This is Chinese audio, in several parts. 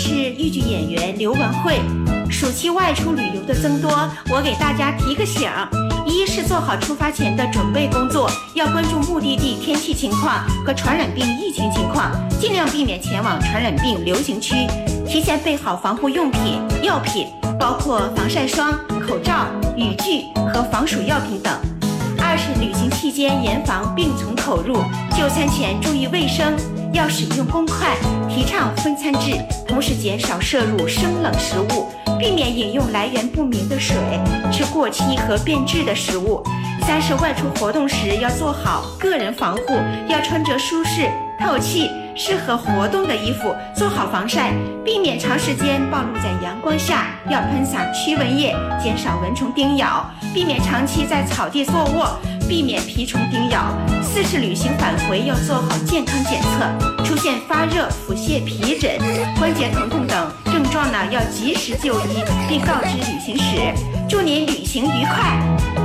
是豫剧演员刘文慧。暑期外出旅游的增多，我给大家提个醒：一是做好出发前的准备工作，要关注目的地天气情况和传染病疫情情况，尽量避免前往传染病流行区，提前备好防护用品、药品，包括防晒霜、口罩、雨具和防暑药品等。二是旅行期间严防病从口入，就餐前注意卫生，要使用公筷，提倡分餐制，同时减少摄入生冷食物，避免饮用来源不明的水，吃过期和变质的食物。三是外出活动时要做好个人防护，要穿着舒适、透气、适合活动的衣服，做好防晒，避免长时间暴露在阳光下，要喷洒驱蚊液，减少蚊虫叮咬，避免长期在草地坐卧，避免蜱虫叮咬。四是旅行返回要做好健康检测，出现发热、腹泻、皮疹、关节疼痛等症状呢，要及时就医，并告知旅行使。祝您旅行愉快。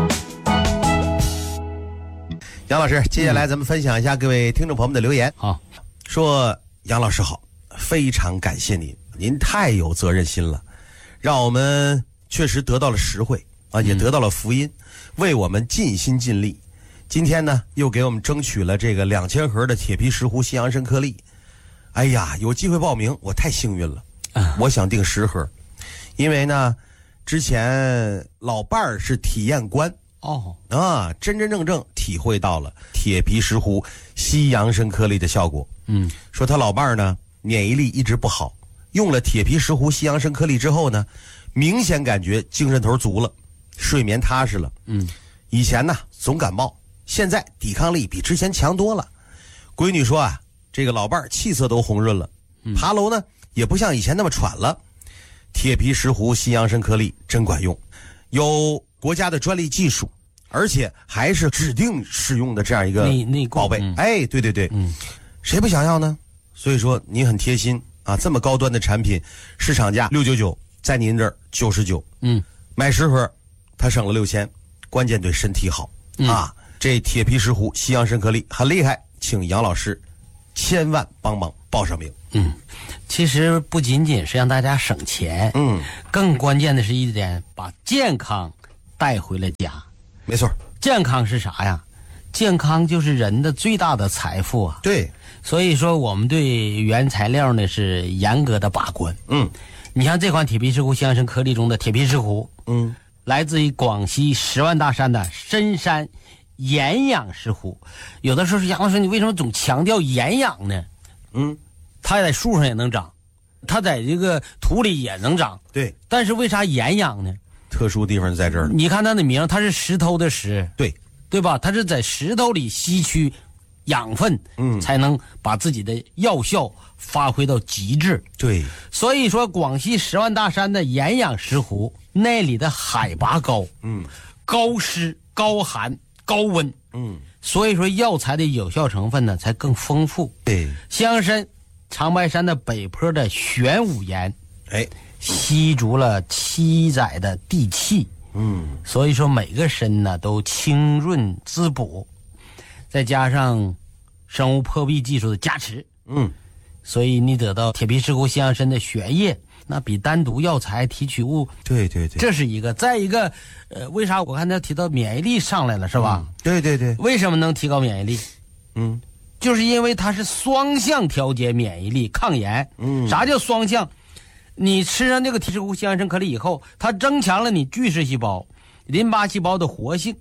杨老师，接下来咱们分享一下各位听众朋友们的留言。 好， 说杨老师好，非常感谢您，您太有责任心了，让我们确实得到了实惠啊，也得到了福音，为我们尽心尽力。今天呢，又给我们争取了这个2000盒的铁皮石斛西洋参颗粒。哎呀，有机会报名，我太幸运了。我想订10盒，因为呢，之前老伴儿是体验官。真真正正体会到了铁皮石斛西洋参颗粒的效果。说他老伴儿呢免疫力一直不好，用了铁皮石斛西洋参颗粒之后呢，明显感觉精神头足了，睡眠踏实了。以前呢总感冒，现在抵抗力比之前强多了。闺女说啊，这个老伴儿气色都红润了，爬楼呢也不像以前那么喘了。铁皮石斛西洋参颗粒真管用，有国家的专利技术，而且还是指定使用的这样一个宝贝。哎，对对对，谁不想要呢？所以说您很贴心啊，这么高端的产品，市场价699，在您这儿99，买10盒，他省了6000，关键对身体好啊。这铁皮石斛西洋参颗粒很厉害，请杨老师千万帮忙报上名。 其实不仅仅是让大家省钱，更关键的是一点，把健康带回了家。 没错， 健康是啥呀？健康就是人的最大的财富啊。 对， 所以说我们对原材料呢是严格的把关。你像这款铁皮石斛西洋参颗粒中的铁皮石斛，来自于广西10万大山的深山岩养石斛。有的时候是杨老师，你为什么总强调岩养呢？它在树上也能长，它在这个土里也能长。 对， 但是为啥岩养呢？ 特殊地方在这儿。 你看它的名，它是石头的石，对吧？它是在石头里吸取养分，才能把自己的药效发挥到极致。 对， 所以说广西10万大山的岩养石斛，那里的海拔高，高湿、高寒、高温，所以说药材的有效成分呢才更丰富。 对， 西洋参长白山的北坡的玄武岩，吸足了7载的地气，所以说每个参呢都清润滋补，再加上生物破壁技术的加持，所以你得到铁皮石斛西洋参的玄液，那比单独药材提取物， 对对对， 这是一个。再一个，为啥我看他提到免疫力上来了，是吧？ 对对对， 为什么能提高免疫力？就是因为它是双向调节免疫力、抗炎。啥叫双向？你吃上这个铁皮石斛西洋参颗粒以后，它增强了你巨噬细胞、淋巴细胞的活性。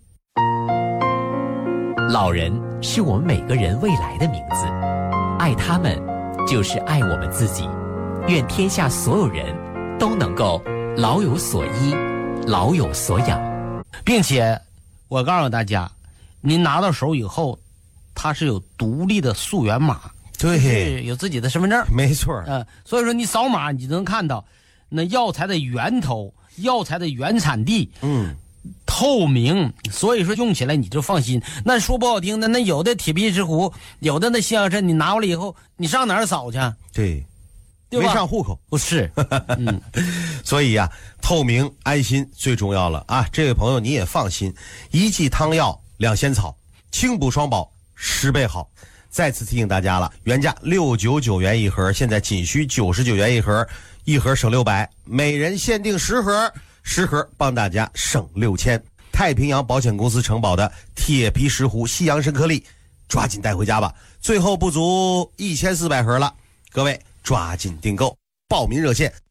老人是我们每个人未来的名字，爱他们就是爱我们自己。愿天下所有人都能够老有所依，老有所养。 并且我告诉大家，您拿到手以后，它是有独立的溯源码， 对， 有自己的身份证， 没错。 所以说你扫码，你就能看到那药材的源头、药材的原产地，透明，所以说用起来你就放心。那说不好听的，那有的铁皮石斛，有的那西洋参，你拿过来以后，你上哪儿扫去？ 对， 对吧？ 没上户口， 不是。 所以呀，透明安心最重要了啊！这位朋友你也放心，一剂汤药2仙草，清补双保10倍好。 再次提醒大家了，原价699元一盒，现在仅需99元一盒，一盒省600，每人限定10盒，10盒帮大家省6000。太平洋保险公司承保的铁皮石斛西洋参颗粒，抓紧带回家吧，最后不足1400盒了，各位抓紧订购。报名热线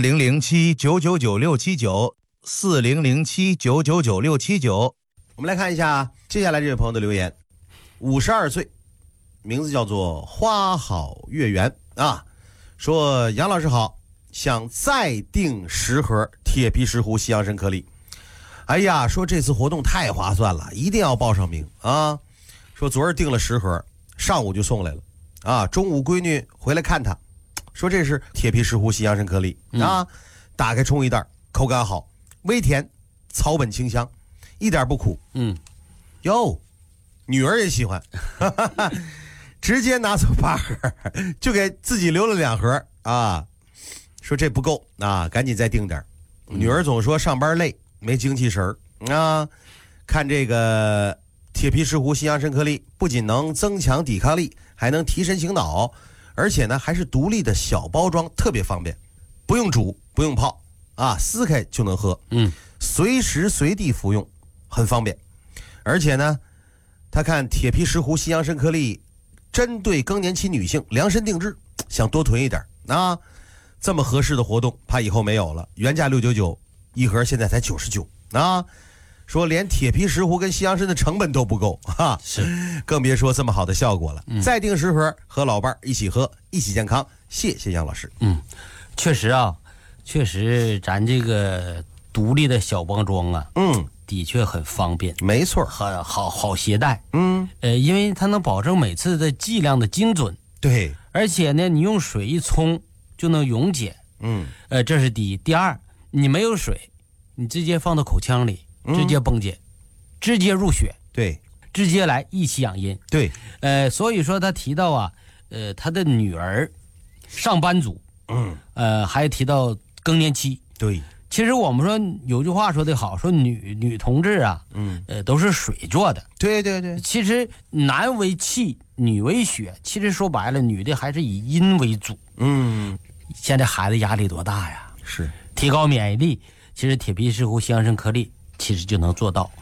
4007-999679，4007-999679。 我们来看一下接下来这位朋友的留言，52岁，名字叫做花好月圆啊，说杨老师好，想再订10盒铁皮石斛西洋参颗粒。哎呀，说这次活动太划算了，一定要报上名啊！说昨儿订了10盒，上午就送来了啊，中午闺女回来看他，说这是铁皮石斛西洋参颗粒啊，打开冲一袋，口感好，微甜，草本清香，一点不苦。哟，女儿也喜欢，直接拿走8盒，就给自己留了2盒啊。说这不够啊，赶紧再订点。女儿总说上班累，没精气神儿啊。看这个铁皮石斛西洋参颗粒，不仅能增强抵抗力，还能提神醒脑，而且呢还是独立的小包装，特别方便，不用煮，不用泡啊，撕开就能喝。随时随地服用，很方便。而且呢，他看铁皮石斛西洋参颗粒针对更年期女性量身定制，想多囤一点啊。这么合适的活动怕以后没有了，原价699一盒，现在才99啊。说连铁皮石斛跟西洋参的成本都不够哈， 是， 更别说这么好的效果了。再订10盒，和老伴一起喝，一起健康。谢谢杨老师。 确实啊，确实咱这个独立的小包装啊，的确很方便， 没错， 很好携带。因为它能保证每次的剂量的精准， 对， 而且呢，你用水一冲就能溶解。这是第一。第二，你没有水，你直接放到口腔里，直接崩解，直接入血， 对， 直接来益气养阴。 对， 所以说他提到啊，他的女儿，上班族，还提到更年期。 对， 其实我们说有句话说得好，说女同志啊，都是水做的。 对对对， 其实男为气，女为血，其实说白了，女的还是以阴为主。现在孩子压力多大呀？ 是， 提高免疫力，其实铁皮石斛西洋参颗粒其实就能做到。